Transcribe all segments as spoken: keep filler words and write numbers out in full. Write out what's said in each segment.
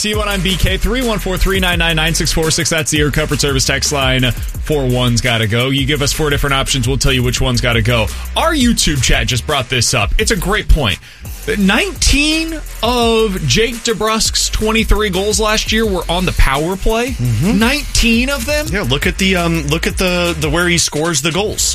T one, I'm B K, three one four, three nine nine, nine six four six. That's the Air Comfort Service text line. Four one's got to go. You give us four different options. We'll tell you which one's got to go. Our YouTube chat just brought this up. It's a great point. nineteen of Jake DeBrusk's twenty-three goals last year were on the power play. Mm-hmm. nineteen of them? Yeah, look at the um, look at the, the where he scores the goals.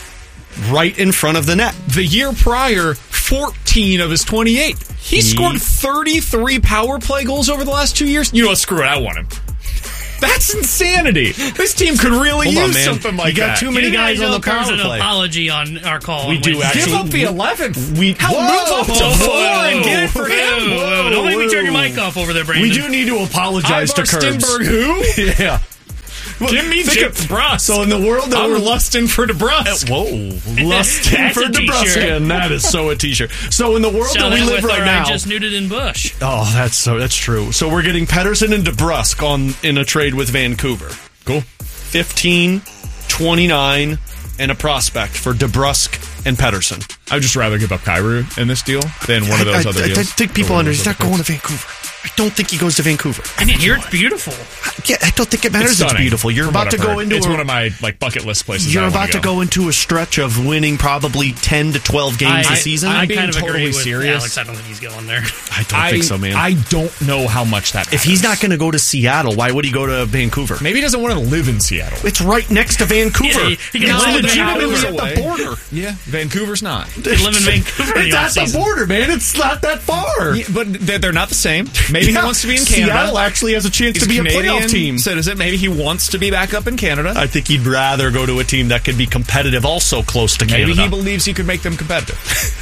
Right in front of the net. The year prior, fourteen of his twenty-eight. He, he scored thirty-three power play goals over the last two years. You know what? Screw it. I want him. That's insanity. This team could really Hold use on, something like you got that. Too many you guys on the power an play. Apology on our call. We on do Wednesday. actually. Give up the eleventh. We Hell, move up to whoa, four whoa, and get it for whoa, him. whoa, whoa. Don't make me turn your mic off over there, Brandon. We do need to apologize Ivar to Curbs. Stenberg, who? Yeah. Well, Give me Jake DeBrusk. So in the world that I'm we're lusting for DeBrusk. Whoa, lusting That's for a t-shirt. DeBrusk, and that is so a t-shirt. So in the world Sell that we that live with right our now, I just nuded in Bush. oh, that's so that's true. So we're getting Pettersson and DeBrusk on in a trade with Vancouver. Cool. fifteen, twenty-nine, and a prospect for DeBrusk and Pettersson. I'd just rather give up Kyrou in this deal than one of those I, other I, deals. I think people Or one under. of He's those not other going to Vancouver. I don't think he goes to Vancouver. I didn't hear it's beautiful. Yeah, I don't think it matters. It's, stunning, beautiful. You're from about what to I've go heard. into. It's a, one of my like bucket list places. You're I about wanna to go. go into a stretch of winning probably ten to twelve games I, a season. I, I'm being kind of totally agree with serious. Alex. I don't think he's going there. I don't I think so, man. I don't know how much that. if he's not going to go to Seattle, why would he go to Vancouver? maybe he doesn't want to live in Seattle. It's right next to Vancouver. Yeah, he- he can it's live in legitimately Vancouver. at the border. Yeah, Vancouver's not. They live in Vancouver. It's at the offseason. border, man. It's not that far. Yeah, but they're, they're not the same. Maybe Yeah, he wants to be in Canada. Seattle actually has a chance He's to be Canadian a playoff team. citizen. Maybe he wants to be back up in Canada. I think he'd rather go to a team that could be competitive, also close to Maybe Canada. he believes he could make them competitive.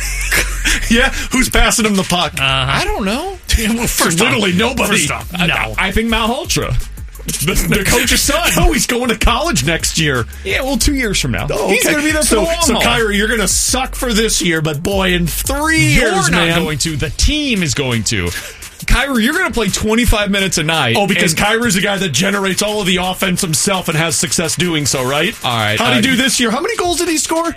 Yeah, who's passing him the puck? Uh, I don't know. First literally nobody. First off, I- no. I, think Malhotra, the, the coach's son. No, he's going to college next year. Yeah, well, two years from now. Oh, He's okay. going to be there for so, the long So, haul. Kyrie, you're going to suck for this year, but boy, in three You're years, not man. going to. The team is going to. Kyrie, you're going to play twenty-five minutes a night. Oh, because and- Kyrie's the guy that generates all of the offense himself and has success doing so, right? All right. How'd he uh, do this year? How many goals did he score?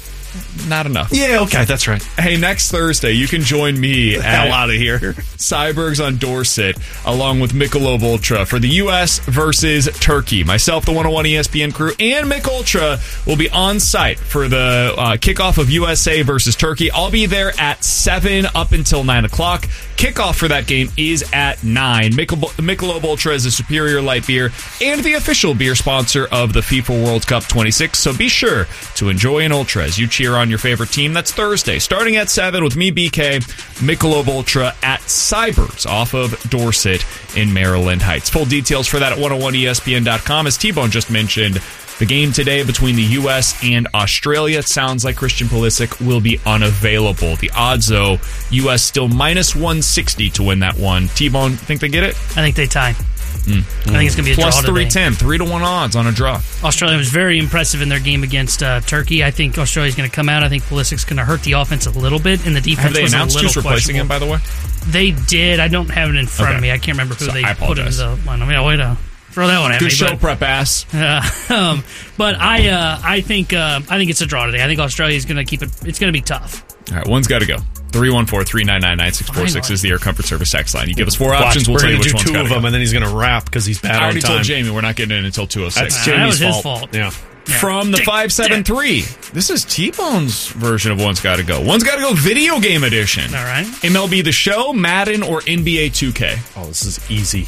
Not enough. Yeah, okay, that's right. Hey, next Thursday, you can join me Hell at out of here. Cyberg's on Dorset, along with Michelob Ultra for the U S versus Turkey. Myself, the one oh one E S P N crew, and Mick Ultra will be on site for the uh, kickoff of U S A versus Turkey. I'll be there at seven up until nine o'clock. Kickoff for that game is at nine. Michelob, Michelob Ultra is a superior light beer and the official beer sponsor of the FIFA World Cup twenty-six, so be sure to enjoy an Ultra as you cheer on your favorite team. That's Thursday, starting at seven with me, B K, Michelob Ultra at Cyber's off of Dorset in Maryland Heights. Full details for that at one oh one E S P N dot com. As T-Bone just mentioned, the game today between the U S and Australia, it sounds like Christian Pulisic will be unavailable. The odds, though, U S still minus one sixty to win that one. T-Bone, think they get it? I think they tie. Mm. I think it's going to be a Plus draw three today. ten, three to one odds on a draw. Australia was very impressive in their game against uh, Turkey. I think Australia's going to come out. I think Pulisic's going to hurt the offense a little bit, and the defense Have they was a announced little who's replacing him, by the way? They did. I don't have it in front Okay. of me. I can't remember who So, they I put in apologize. the line. I mean, way to throw that one at Good me. show, but, prep ass. Uh, um, but I, uh, I think, uh, I think it's a draw today. I think Australia's going to keep it. It's going to be tough. All right, one's got to go. three one four, three nine nine, nine six four six is the Air Comfort Service text line. You give us four options, we'll We're tell you going to which do one's two got of to them, go. and then he's going to wrap because he's bad I on already time. told Jamie we're not getting in until two oh six. That's Uh, that Jamie's was his fault. fault. Yeah. Yeah. From the Dick, five seven three, this is T-Bone's version of One's Gotta Go. One's Gotta Go video game edition. All right. M L B The Show, Madden, or N B A two K? Oh, this is easy.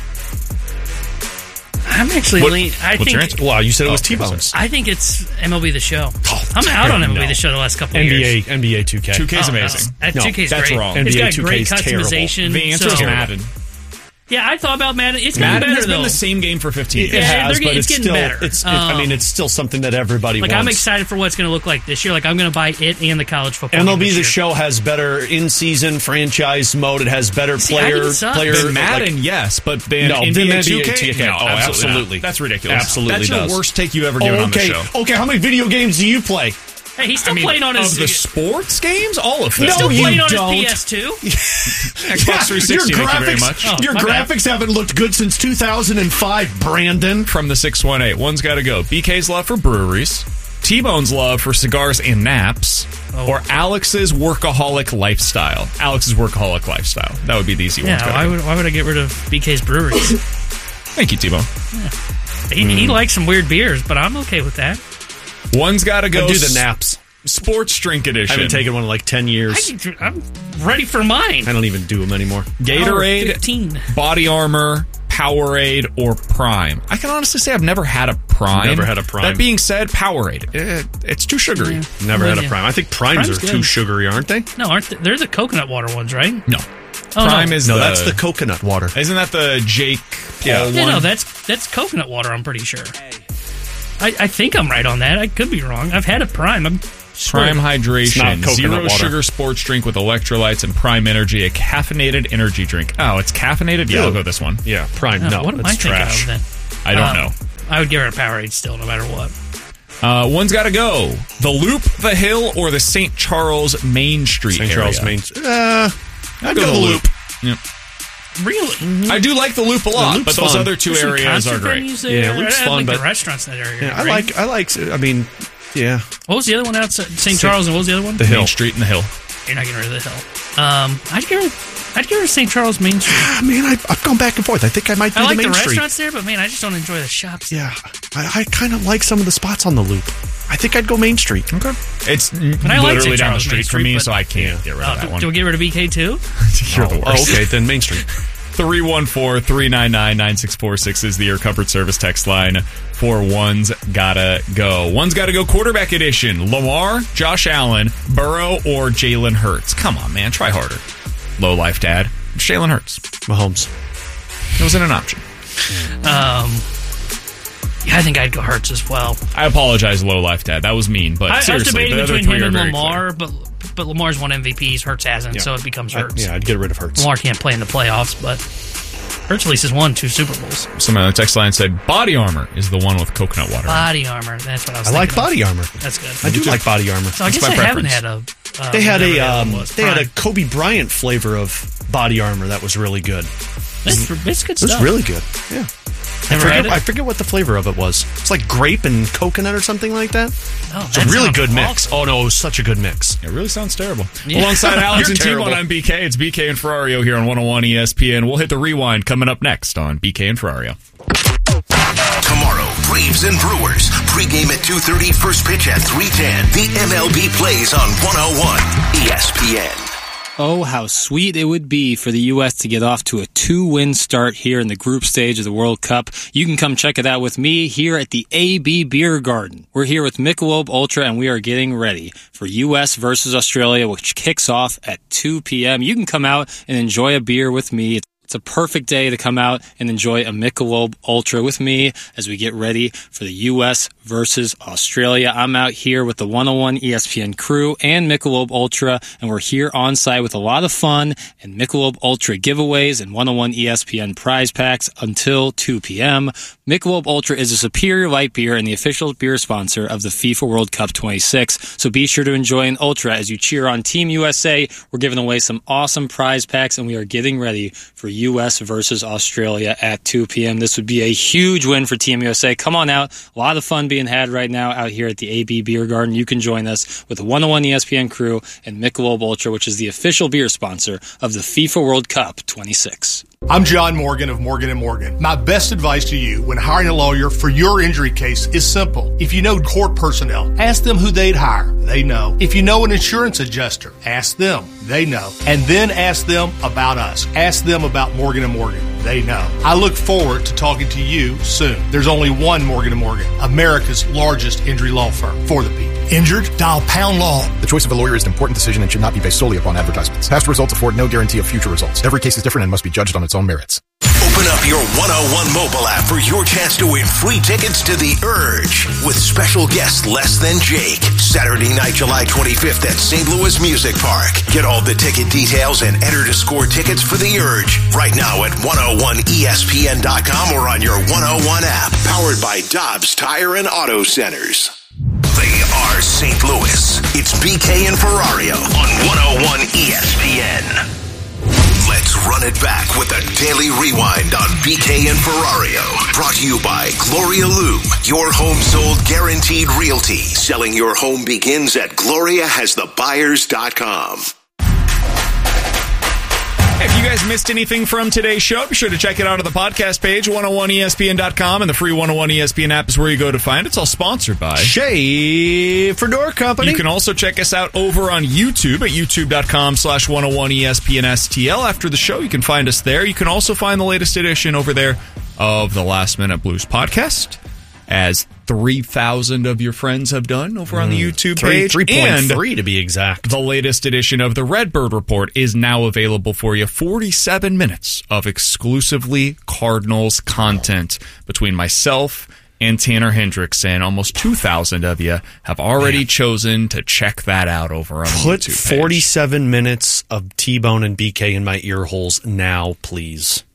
I'm actually What- lean. I what's think. your answer? Wow, you said it was Oh, okay, T-Bones. I think it's M L B The Show. Oh, I'm out on M L B no. The Show the last couple of N B years. A, N B A two K. two K's Oh, no. amazing. That No, two K's that's great. wrong. It's N B A got great 2K is terrible. customization. The answer so- is Madden. Yeah, I thought about Madden. It's getting Madden better has been though. the same game for fifteen It years. Yeah, has, they're but getting- it's it's getting still. better. It's. It, I Um, mean, it's still something that everybody Like wants. I'm excited for what it's going to look like this year. Like I'm going to buy it and the college football. M L game B this The year. Show has better in-season franchise mode. It has better See, I player think it sucks. player. Then Madden, like, yes, but then No, N then B A N B A two K? two K. No, Oh, absolutely. not. That's ridiculous. Absolutely That's your does. worst take you've ever given oh, on the okay, show. okay. How many video games do you play? Hey, he's still I mean, playing on of his. the sports games, all of them. No, still you playing on don't. his P S two. Xbox three sixty, your thank you graphics, very much. Oh, your my bad. graphics haven't looked good since two thousand five, Brandon. From the six one eight, one's got to go. B K's love for breweries, T-Bone's love for cigars and naps, Oh. or Alex's workaholic lifestyle. Alex's workaholic lifestyle. That would be the easy one. Yeah, why would, why would I get rid of B K's breweries? Thank you, T-Bone. he, Mm. he likes some weird beers, but I'm okay with that. One's got to go. I do the naps. Sports drink edition. I haven't taken one in like ten years. I, I'm ready for mine. I don't even do them anymore. Gatorade, fifteen. Body Armor, Powerade, or Prime. I can honestly say I've never had a Prime. Never had a Prime. That being said, Powerade. It, it's too sugary. Yeah. Never I'm had with a you. Prime. I think Primes Prime's are good. too sugary, aren't they? No, aren't they? They're the coconut water ones, right? No. Oh, Prime no. is No, the, that's the coconut water. Isn't that the Jake Paul Yeah. one? Yeah, no, that's that's coconut water. I'm pretty sure. I, I think I'm right on that. I could be wrong. I've had a Prime. I'm Prime swear. It's Hydration, not coconut zero water. sugar sports drink with electrolytes and Prime Energy, a caffeinated energy drink. Oh, it's caffeinated? Yeah, Ew. I'll go this one. Yeah, Prime. Oh, No, what am I that's thinking trash. of then? I don't Um, know. I would give her a Powerade still, no matter what. Uh, one's got to go. The Loop, the Hill, or the Saint Charles Main Street Saint area. Charles Main. Uh, I'd go go the the Loop. Loop. Yep. Really? I do like the Loop a lot, Loop's but those fun. other two There's some areas concert are great. venues there. Yeah, Loop's I- I fun, like but- the restaurants in that area. Yeah, I right? like. I like. I mean, yeah. What was the other one outside Saint Charles, and what was the other one? The Hill. Main Street and the Hill. You're not getting rid of the Hill. Um, I'd give her. I'd give her Saint Charles Main Street. Ah, man, I've, I've gone back and forth. I think I might do I like the the Main Street. restaurants there, but man, I just don't enjoy the shops. Yeah, I, I kind of like some of the spots on the Loop. I think I'd go Main Street. Okay. It's n- I like literally Saint down the Charles street Main for Street, me, but- so I can't get rid Uh, of that do, one. do we get rid of B K too? You're the Oh, worst. okay, then Main Street. three one four, three nine nine, nine six four six is the Air Comfort Service text line for One's Gotta Go. One's Gotta Go quarterback edition. Lamar, Josh Allen, Burrow, or Jalen Hurts. Come on, man. Try harder. Low life dad. Jalen Hurts. Mahomes. It wasn't an option. Um, yeah, I think I'd go Hurts as well. I apologize, low life dad. That was mean, but I, I was seriously, debating the other between three him are and very Lamar, clear. but but Lamar's won M V Ps. Hurts hasn't, Yeah. so it becomes I, Hurts. yeah, I'd get rid of Hurts. Lamar can't play in the playoffs, but Hurts at least has won two Super Bowls. Somebody on the text line said Body Armor is the one with coconut water. Body armor. That's what I was. I like thinking of. body armor. That's good. I do like body armor. So I That's guess my I haven't preference. had a. Uh, They had whatever a the other um, one was. they had a Prime. Kobe Bryant flavor of body armor that was really good. It's, it's good It was stuff. really good. Yeah. I Never had forget, it? I forget what the flavor of it was. It's like grape and coconut or something like that. Oh, It's a that really sounds good mix. awful. Oh no, it was such a good mix. It really sounds terrible. Yeah. Alongside Alex You're and T-Bone, terrible. I'm B K. It's B K and Ferrario here on one oh one E S P N. We'll hit the rewind coming up next on B K and Ferrario. Tomorrow, Braves and Brewers. Pregame at two thirty, first pitch at three ten. The M L B plays on one oh one E S P N. Oh, how sweet it would be for the U S to get off to a two-win start here in the group stage of the World Cup. You can come check it out with me here at the A B Beer Garden. We're here with Michelob Ultra, and we are getting ready for U S versus Australia, which kicks off at two p.m. You can come out and enjoy a beer with me. It's a perfect day to come out and enjoy a Michelob Ultra with me as we get ready for the U S versus Australia. I'm out here with the one oh one E S P N crew and Michelob Ultra, and we're here on site with a lot of fun and Michelob Ultra giveaways and one oh one E S P N prize packs until two p.m. Michelob Ultra is a superior light beer and the official beer sponsor of the FIFA World Cup twenty-six, so be sure to enjoy an Ultra as you cheer on Team U S A. We're giving away some awesome prize packs, and we are getting ready for U S versus Australia at two p.m. This would be a huge win for Team U S A. Come on out. A lot of fun being had right now out here at the A B Beer Garden. You can join us with the one oh one E S P N crew and Michelob Ultra, which is the official beer sponsor of the FIFA World Cup twenty-six. I'm John Morgan of Morgan and Morgan. My best advice to you when hiring a lawyer for your injury case is simple. If you know court personnel, ask them who they'd hire. They know. If you know an insurance adjuster, ask them. They know. And then ask them about us. Ask them about Morgan and Morgan. They know. I look forward to talking to you soon. There's only one Morgan and Morgan, America's largest injury law firm for the people. Injured? Dial pound law. The choice of a lawyer is an important decision and should not be based solely upon advertisements. Past results afford no guarantee of future results. Every case is different and must be judged on its own merits. Open up your one oh one mobile app for your chance to win free tickets to The Urge with special guest Less Than Jake. Saturday night, July twenty-fifth at Saint Louis Music Park. Get all the ticket details and enter to score tickets for The Urge right now at one oh one E S P N dot com or on your one oh one app. Powered by Dobbs Tire and Auto Centers. They are Saint Louis. It's B K and Ferrario on one oh one E S P N. Let's run it back with a daily rewind on B K and Ferrario. Brought to you by Gloria Lou, your home sold guaranteed realty. Selling your home begins at gloria has the buyers dot com. If you guys missed anything from today's show, be sure to check it out on the podcast page, one oh one E S P N dot com, and the free one oh one E S P N app is where you go to find it. It's all sponsored by Schaefer Door Company. You can also check us out over on YouTube at youtube dot com slash one oh one E S P N S T L. After the show, you can find us there. You can also find the latest edition over there of the Last Minute Blues podcast, as three thousand of your friends have done over on the YouTube page. three point three to be exact. The latest edition of the Redbird Report is now available for you. forty-seven minutes of exclusively Cardinals content between myself and Tanner Hendrickson. Almost two thousand of you have already Man. chosen to check that out over on Put the YouTube page. forty-seven minutes of T-Bone and B K in my ear holes now, please.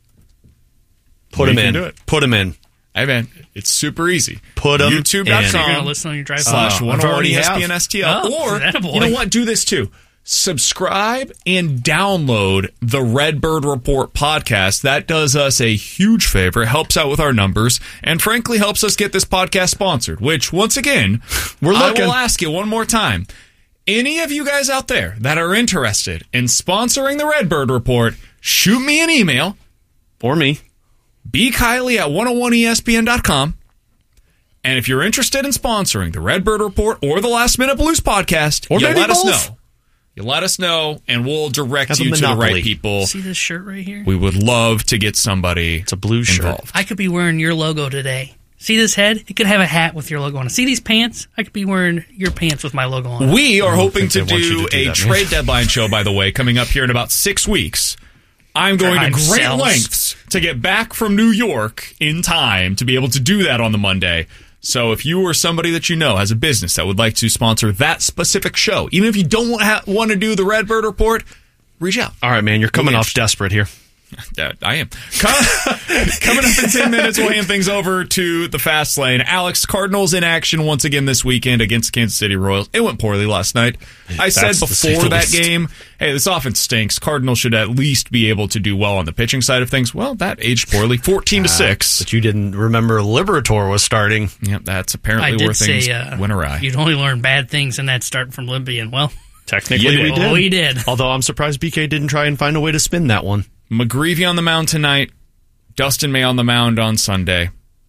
Put We them can in. do it. Put them in. Hey, man, it's super easy. Put them YouTube in. dot You're going to com listen on your drive slash Oh, one I've oh one already E S P N have. S T L. Oh, Or, attaboy. you know what? Do this too. Subscribe and download the Redbird Report podcast. That does us a huge favor. It helps out with our numbers and, frankly, helps us get this podcast sponsored, which, once again, We're looking. I will ask you one more time. Any of you guys out there that are interested in sponsoring the Redbird Report, shoot me an email. Or me. B. Kiley at one oh one E S P N dot com. And if you're interested in sponsoring the Redbird Report or the Last Minute Blues podcast, Or you maybe let us both. know. You let us know, and we'll direct Have a you to the monopoly. right people. See this shirt right here? We would love to get somebody It's a blue shirt. involved. I could be wearing your logo today. See this head? It could have a hat with your logo on it. See these pants? I could be wearing your pants with my logo on it. We are hoping to think they want do, you to do a that, trade deadline show, by the way, coming up here in about six weeks. I'm going Drive to great cells. lengths to get back from New York in time to be able to do that on the Monday. So if you or somebody that you know has a business that would like to sponsor that specific show, even if you don't want to, ha- want to do the Redbird Report, reach out. All right, man. You're coming We'll off desperate here. Uh, I am. Com- Coming up in ten minutes, we'll hand things over to the fast lane. Alex, Cardinals in action once again this weekend against the Kansas City Royals. It went poorly last night. I That's said to say before the that least. game, hey, this offense stinks. Cardinals should at least be able to do well on the pitching side of things. Well, that aged poorly. fourteen to six. But you didn't remember Liberator was starting. Yep, that's I apparently did where things say uh, went awry. you'd only learn bad things in that start from Libyan. Well, Technically, You did. we did. Oh, we did. Although I'm surprised B K didn't try and find a way to spin that one. McGreevy on the mound tonight. Dustin May on the mound on Sunday.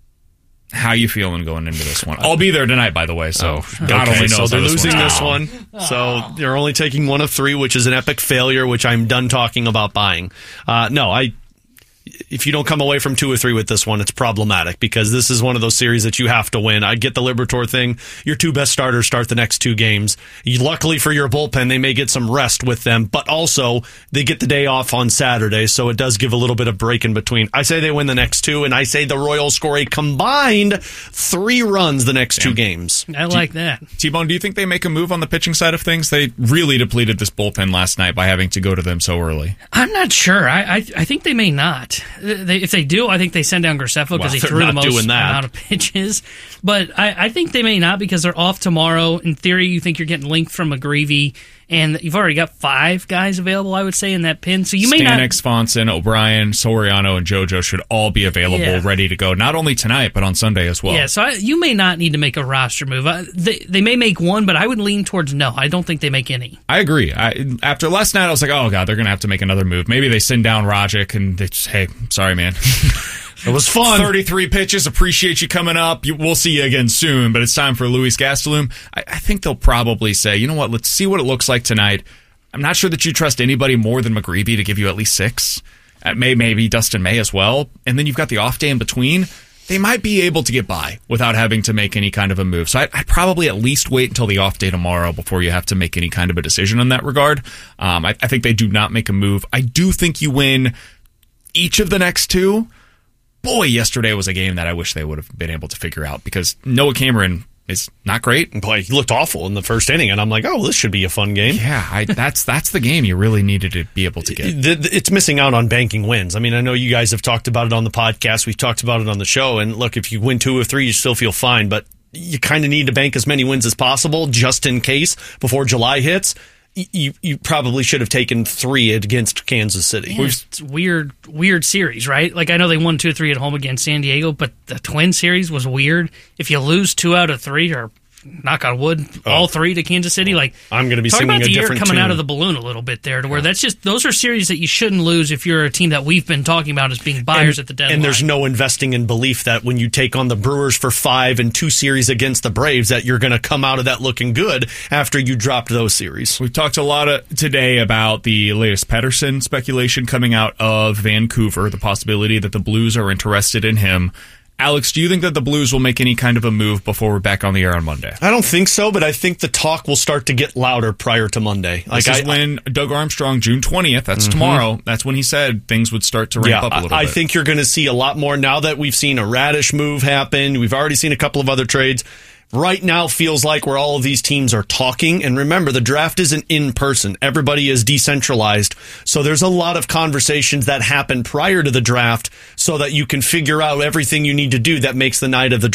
How you feeling going into this one? I'll be there tonight, by the way, so God Okay, only knows so how they're this losing one's this going. one. So they're only taking one of three, which is an epic failure, which I'm done talking about buying. Uh, no, I. If you don't come away from two or three with this one, it's problematic because this is one of those series that you have to win. I get the Liberator thing. Your two best starters start the next two games. You, luckily for your bullpen, they may get some rest with them, but also they get the day off on Saturday, so it does give a little bit of break in between. I say they win the next two, and I say the Royals score a combined three runs the next two games. I like that. T-Bone, do you think they make a move on the pitching side of things? They really depleted this bullpen last night by having to go to them so early. I'm not sure. I I, I think they may not. They, if they do, I think they send down Graceffo because Well, he they're threw the not most doing that. amount of pitches. But I, I think they may not because they're off tomorrow. In theory, you think you're getting length from McGreevy, and you've already got five guys available, I would say, in that pin. So you may not. Stanek, Swanson, O'Brien, Soriano, and JoJo should all be available, Yeah. ready to go, not only tonight, but on Sunday as well. Yeah, so I, you may not need to make a roster move. I, they, they may make one, but I would lean towards no. I don't think they make any. I agree. I, after last night, I was like, oh, God, they're going to have to make another move. Maybe they send down Rajic and they just, hey, sorry, man. It was fun. thirty-three pitches. Appreciate you coming up. You, we'll see you again soon, but it's time for Luis Gastelum. I, I think they'll probably say, you know what, let's see what it looks like tonight. I'm not sure that you trust anybody more than McGreevy to give you at least six. Uh, may, maybe Dustin May as well. And then you've got the off day in between. They might be able to get by without having to make any kind of a move. So I'd, I'd probably at least wait until the off day tomorrow before you have to make any kind of a decision in that regard. Um, I, I think they do not make a move. I do think you win each of the next two. Boy, yesterday was a game that I wish they would have been able to figure out because Noah Cameron is not great. Boy, he looked awful in the first inning, and I'm like, oh, this should be a fun game. Yeah, I, that's that's the game you really needed to be able to get. It's missing out on banking wins. I mean, I know you guys have talked about it on the podcast. We've talked about it on the show. And look, if you win two or three, you still feel fine. But you kind of need to bank as many wins as possible just in case before July hits. you you probably should have taken three against Kansas City. Yeah, it's weird, weird series, right? Like I know they won two or three at home against San Diego, but the Twin series was weird. If you lose two out of three, or knock on wood, oh. all three to Kansas City, like I'm going to be talk singing about a the different year coming tune. out of the balloon a little bit there, to where that's just those are series that you shouldn't lose if you're a team that we've been talking about as being buyers and, at the deadline. And there's no investing in belief that when you take on the Brewers for five and two series against the Braves, that you're going to come out of that looking good after you dropped those series. We've talked a lot of, today about the latest Pettersson speculation coming out of Vancouver, the possibility that the Blues are interested in him. Alex, do you think that the Blues will make any kind of a move before we're back on the air on Monday? I don't think so, but I think the talk will start to get louder prior to Monday. Like this is I, when Doug Armstrong, June twentieth, that's mm-hmm. tomorrow, that's when he said things would start to ramp yeah, up a little I, bit. I think you're going to see a lot more now that we've seen a Radish move happen. We've already seen a couple of other trades. Right now feels like where all of these teams are talking. And remember, the draft isn't in person. Everybody is decentralized. So there's a lot of conversations that happen prior to the draft so that you can figure out everything you need to do that makes the night of the draft